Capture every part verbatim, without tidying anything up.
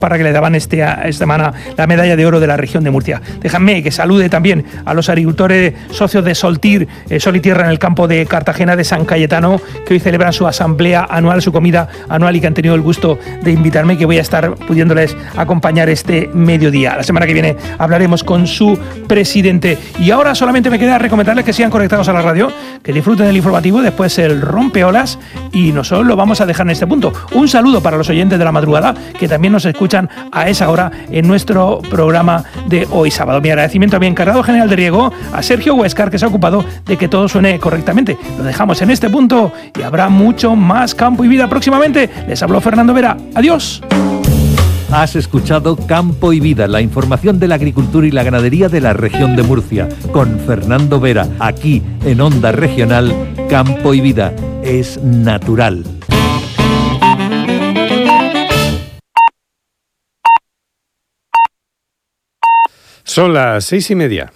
para que le daban este, esta semana la medalla de oro de la región de Murcia. Déjame que salude también a los agricultores socios de Soltir, eh, Sol y Tierra en el campo de Cartagena de San Cayetano, que hoy celebran su asamblea anual, su comida anual, y que han tenido el gusto de invitarme, que voy a estar pudiéndoles acompañar este mediodía. La semana que viene hablaremos con su presidente. Y ahora solamente me queda recomendarles que sigan conectados a la radio, que disfruten del informativo, después el rompeolas, y nosotros lo vamos a dejar en este punto. Un saludo para los oyentes de la madrugada, que también nos escuchan a esa hora en nuestro programa de hoy sábado. Mi agradecimiento a mi encargado general de riego, a Sergio Huescar, que se ha ocupado de que todo suene correctamente. Lo dejamos en este punto y habrá mucho más Campo y Vida próximamente. Les habló Fernando Vera. Adiós. Has escuchado Campo y Vida, la información de la agricultura y la ganadería de la región de Murcia, con Fernando Vera, aquí en Onda Regional. Campo y Vida es natural. Son las seis y media.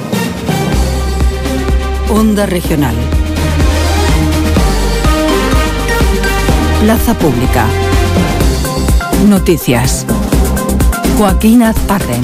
Onda Regional. Plaza Pública. Noticias. Joaquín Azparren.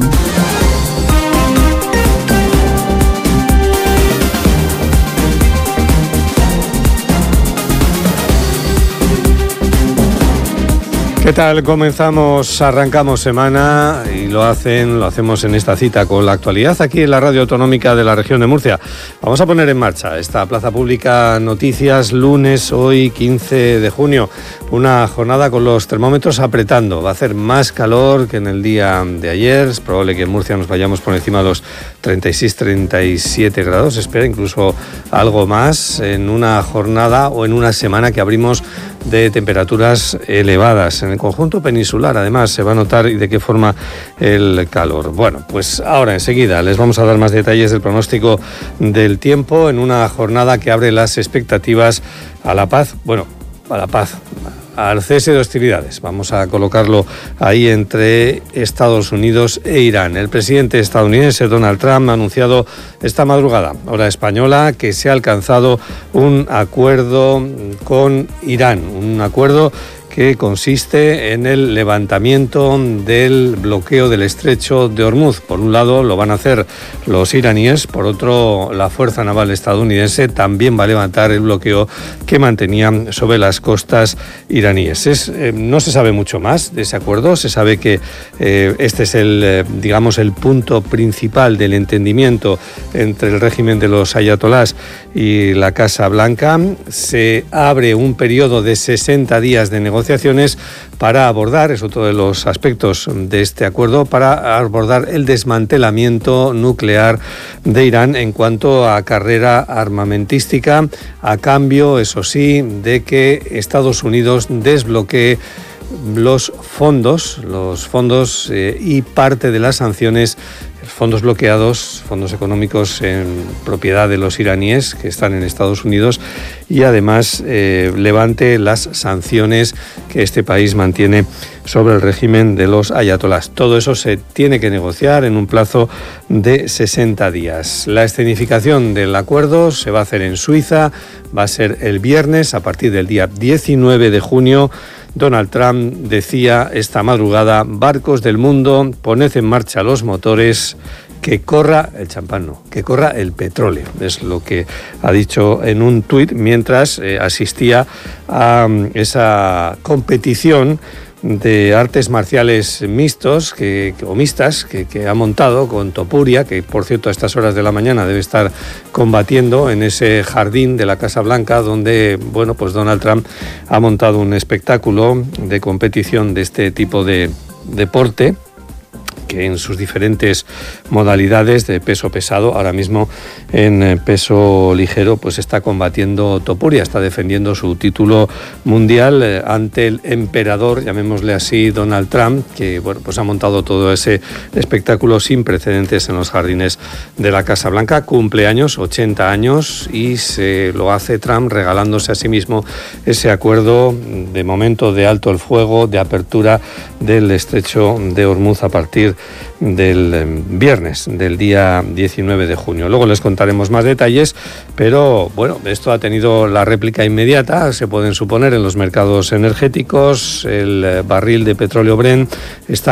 ¿Qué tal? Comenzamos, arrancamos semana y lo hacen, lo hacemos en esta cita con la actualidad aquí en la Radio Autonómica de la región de Murcia. Vamos a poner en marcha esta Plaza Pública Noticias, lunes, hoy quince de junio. Una jornada con los termómetros apretando. Va a hacer más calor que en el día de ayer. Es probable que en Murcia nos vayamos por encima de los treinta y seis, treinta y siete grados. Se espera incluso algo más en una jornada o en una semana que abrimos de temperaturas elevadas. En el conjunto peninsular, además, se va a notar y de qué forma el calor. Bueno, pues ahora enseguida les vamos a dar más detalles del pronóstico del tiempo en una jornada que abre las expectativas a la paz, bueno, a la paz, al cese de hostilidades. Vamos a colocarlo ahí entre Estados Unidos e Irán. El presidente estadounidense Donald Trump ha anunciado esta madrugada, hora española, que se ha alcanzado un acuerdo con Irán, un acuerdo que consiste en el levantamiento del bloqueo del estrecho de Hormuz. Por un lado lo van a hacer los iraníes, por otro la Fuerza Naval estadounidense también va a levantar el bloqueo que mantenían sobre las costas iraníes. Es, eh, no se sabe mucho más de ese acuerdo, se sabe que eh, este es el, eh, digamos, el punto principal del entendimiento entre el régimen de los ayatolás y la Casa Blanca. Se abre un periodo de sesenta días de negociación para abordar, es otro de los aspectos de este acuerdo, para abordar el desmantelamiento nuclear de Irán en cuanto a carrera armamentística, a cambio, eso sí, de que Estados Unidos desbloquee los fondos, los fondos eh, y parte de las sanciones, fondos bloqueados, fondos económicos en propiedad de los iraníes que están en Estados Unidos, y además eh, levante las sanciones que este país mantiene sobre el régimen de los ayatolás. Todo eso se tiene que negociar en un plazo de sesenta días. La escenificación del acuerdo se va a hacer en Suiza, va a ser el viernes a partir del día diecinueve de junio. Donald Trump decía esta madrugada: barcos del mundo, poned en marcha los motores, que corra el champán, no, que corra el petróleo. Es lo que ha dicho en un tuit mientras eh, asistía a um, esa competición de artes marciales mixtos que, o mixtas que, que ha montado con Topuria, que por cierto a estas horas de la mañana debe estar combatiendo en ese jardín de la Casa Blanca, donde bueno, pues Donald Trump ha montado un espectáculo de competición de este tipo de deporte, que en sus diferentes modalidades de peso pesado, ahora mismo en peso ligero, pues está combatiendo Topuria, está defendiendo su título mundial eh, ante el emperador, llamémosle así, Donald Trump, que bueno, pues ha montado todo ese espectáculo sin precedentes en los jardines de la Casa Blanca. Cumpleaños, ochenta años, y se lo hace Trump regalándose a sí mismo ese acuerdo de momento de alto el fuego, de apertura del estrecho de Hormuz a partir del eh, viernes, del día diecinueve de junio. Luego les contaremos más detalles, pero bueno, esto ha tenido la réplica inmediata, se pueden suponer, en los mercados energéticos. El eh, barril de petróleo Brent está